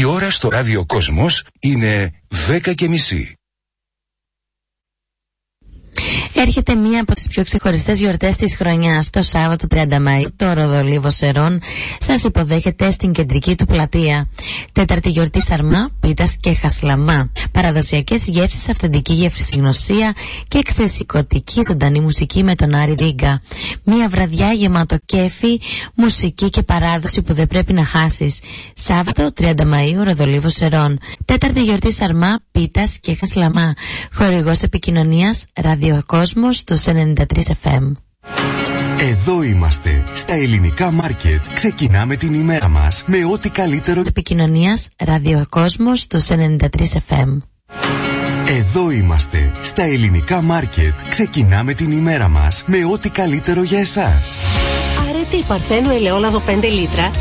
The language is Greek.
ώρα στο Ράδιο Κόσμος είναι 10:30. Έρχεται μία από τις πιο ξεχωριστές γιορτές της χρονιάς. Το Σάββατο 30 Μαΐου το Ροδολίβο Σερών σας υποδέχεται στην κεντρική του πλατεία. Τέταρτη γιορτή σαρμά, πίτας και χασλαμά. Παραδοσιακές γεύσεις, αυθεντική γευσηγνωσία και ξεσηκωτική ζωντανή μουσική με τον Άρη Δίγκα. Μία βραδιά γεμάτο κέφι, μουσική και παράδοση που δεν πρέπει να χάσεις. Σάββατο 30 Μαΐου Ροδολίβο Σερών. Τέταρτη γιορτή σαρμά, πίτας και χασλαμά. Χορηγός επικοινωνίας Ραδιοκόσμος στους 93 FM. Εδώ είμαστε, στα ελληνικά μάρκετ. Ξεκινάμε την ημέρα μας με ό,τι καλύτερο. Επικοινωνίας Ραδιοκόσμος στους 93 FM. Εδώ είμαστε, στα ελληνικά μάρκετ. Ξεκινάμε την ημέρα μας με ό,τι καλύτερο για εσάς. Αρέτη Παρθένου ελαιόλαδο 5 λίτρα.